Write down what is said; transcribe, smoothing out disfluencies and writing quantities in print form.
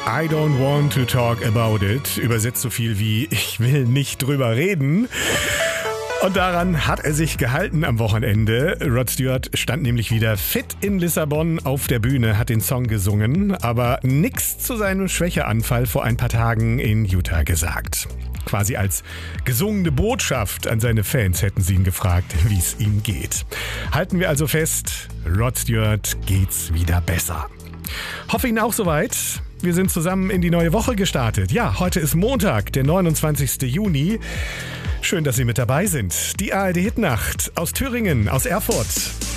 I don't want to talk about it. Übersetzt so viel wie ich will nicht drüber reden. Und daran hat er sich gehalten am Wochenende. Rod Stewart stand nämlich wieder fit in Lissabon auf der Bühne, hat den Song gesungen, aber nix zu seinem Schwächeanfall vor ein paar Tagen in Utah gesagt. Quasi als gesungene Botschaft an seine Fans hätten sie ihn gefragt, wie es ihm geht. Halten wir also fest, Rod Stewart geht's wieder besser. Hoffe Ihnen auch soweit. Wir sind zusammen in die neue Woche gestartet. Ja, heute ist Montag, der 29. Juni. Schön, dass Sie mit dabei sind. Die ARD Hitnacht aus Thüringen, aus Erfurt.